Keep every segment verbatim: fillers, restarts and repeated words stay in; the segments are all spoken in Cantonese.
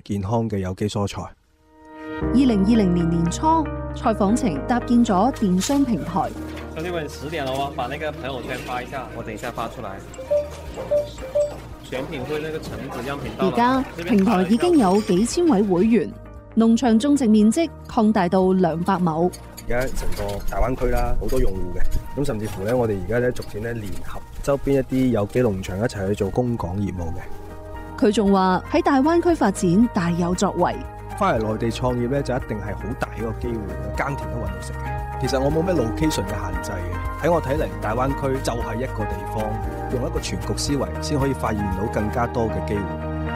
健康嘅有機蔬菜。 二零二零年年初，蔡訪程搭建咗電商平台。 兄弟們，十點了哦，把那個朋友圈發一下，我等一下發出來。選品會那個橙子樣品到而家平台已經有幾千位會員，農場種植面積擴大到兩百畝。 而家成個大灣區啦，好多用戶嘅，咁甚至乎咧，我哋而家咧逐漸咧聯合周邊一啲有機農場一齊去做供港業務嘅。 佢仲話喺大灣區發展大有作為。 翻嚟內地創業咧，就一定係好大一個機會嘅，耕田都揾到食嘅。其實我冇咩 location 嘅限制嘅，喺我睇嚟，大灣區就係一個地方，用一個全局思維，先可以發現到更加多嘅機會。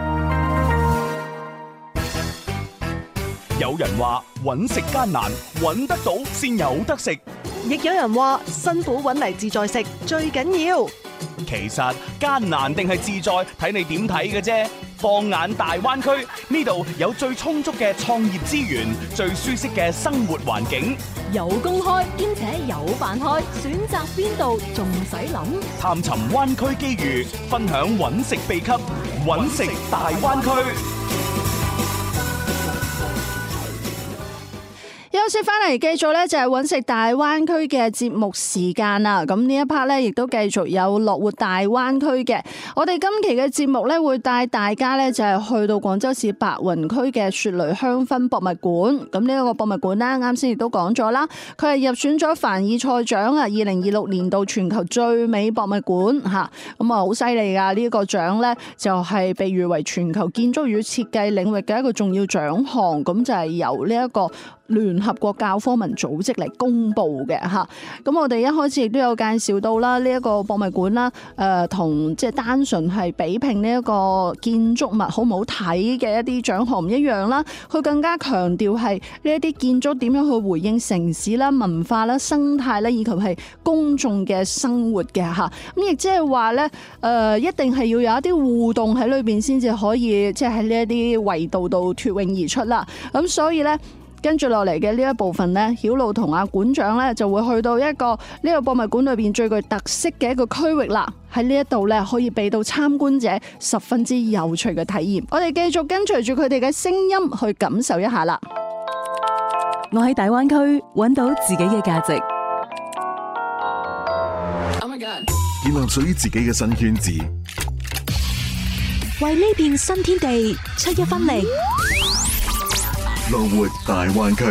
有人話揾食艱難，揾得到先有得食； 亦有人話辛苦揾嚟自在食最緊要。 其實艱難定係自在，睇你點睇嘅啫。放眼大灣區，呢度有最充足嘅創業資源，最舒適嘅生活環境， 有工開兼且有飯開，選擇邊度仲使諗？ 探尋灣區機遇，分享揾食秘笈，揾食大灣區。 休息翻嚟，繼續咧就係揾食大灣區嘅節目時間啦。咁呢一 part 咧，亦都繼續有樂活大灣區嘅。我哋今期嘅節目咧，會帶大家咧就係去到廣州市白雲區嘅雪雷香薰博物館。咁呢一個博物館啦，啱先亦都講咗啦，佢係入選咗凡爾賽獎啊，二零二六年度全球最美博物館吓。咁啊，好犀利噶！呢一個獎咧，就係被譽為全球建築與設計領域嘅一個重要獎項。咁就係由呢一個聯合國教科文組織嚟公布嘅吓，咁我哋一開始亦都有介紹到啦，呢一個博物館啦，誒同即係單純係比拼呢一個建築物好唔好睇嘅一啲獎項唔一樣啦，佢更加強調係呢一啲建築點樣去回應城市啦、文化啦、生態啦，以及係公眾嘅生活嘅吓，咁亦即係話咧，誒一定係要有一啲互動喺裏邊先至可以即係喺呢一啲維度度脫穎而出啦，咁所以咧。跟住落嚟嘅呢一部分呢，曉露同阿館長呢就會去到一個呢個博物館裏邊最具特色嘅一個區域啦。喺呢一度呢，可以俾到參觀者十分之有趣嘅體驗。我哋繼續跟隨住佢哋嘅聲音去感受一下啦。 我喺大灣區揾到自己嘅價值。 Oh my God！ 建立屬於自己嘅新圈子， 為呢片新天地出一分力。 樂活大灣區。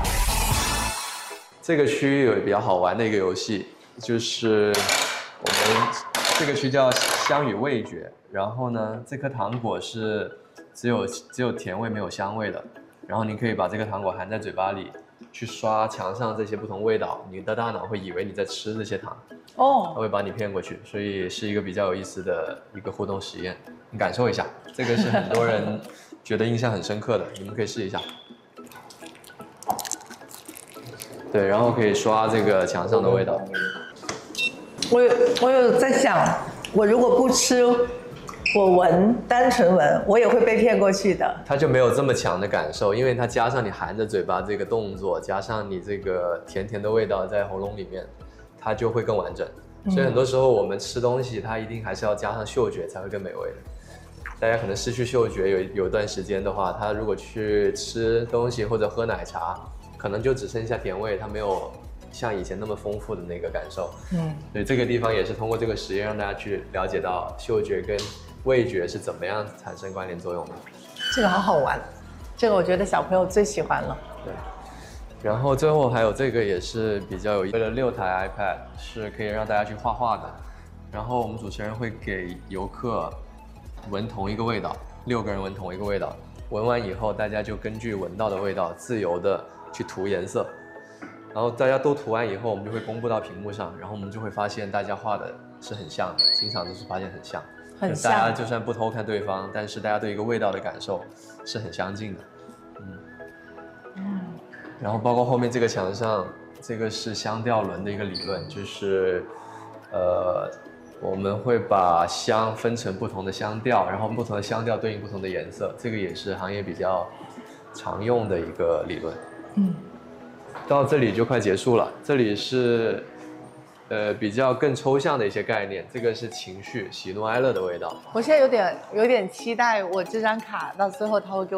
這個區域有比較好玩的一個遊戲，就是我們這個區叫香與味覺。然後呢，這顆糖果是只有只有甜味沒有香味的。然後你可以把這個糖果含在嘴巴裡，去刷牆上這些不同味道，你的大腦會以為你在吃這些糖。哦，它會把你騙過去，所以是一個比較有意思的一個互動實驗。你感受一下，這個是很多人覺得印象很深刻的，你們可以試一下。對，然後可以刷這個牆上的味道。 我有我有在想，我如果不吃，我聞，單純聞，我也會被騙過去的。 它就沒有這麼強的感受，因為它加上你含着嘴巴這個動作，加上你這個甜甜的味道在喉嚨裡面，它就會更完整。所以很多時候我們吃東西，它一定還是要加上嗅覺才會更美味的。大家可能失去嗅覺有有一段時間的話，他如果去吃東西或者喝奶茶，可能就只剩下甜味，它沒有像以前那麼豐富的那個感受。嗯，所以這個地方也是通過這個實驗讓大家去了解到嗅覺跟味覺是怎麼樣產生關聯作用的。 這個好好玩，這個我覺得小朋友最喜歡了。 對，然後最後還有這個也是比較有意思的，六台 iPad 是可以讓大家去畫畫的，然後我們主持人會給遊客聞同一個味道，六個人聞同一個味道，聞完以後大家就根據聞到的味道自由的去塗顏色，然後大家都塗完以後，我們就會公布到屏幕上，然後我們就會發現大家畫的是很像的，經常都是發現很像，很像，大家就算不偷看對方，但是大家對一個味道的感受是很相近的。嗯，嗯，然後包括後面這個牆上，這個是香調輪的一個理論，就是，呃，我們會把香分成不同的香調，然後不同的香調對應不同的顏色，這個也是行業比較常用的一個理論。嗯，到這裡就快結束了。這裡是，呃，比較更抽象的一些概念。這個是情緒，喜怒哀樂的味道。 我現在有點有點期待，我這張卡到最後他會給我